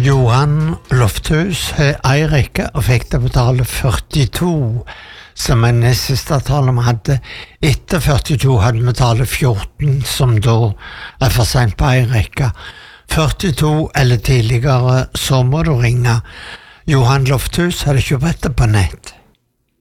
Johan Lofthus har en rekke og fikk det betale 42, som en siste tale vi hadde. Etter 42 hadde vi tallet 14, som da for sent på en rekke. 42 eller tidligere, så må du ringe. Johan Lofthus hadde kjøpt det på nett.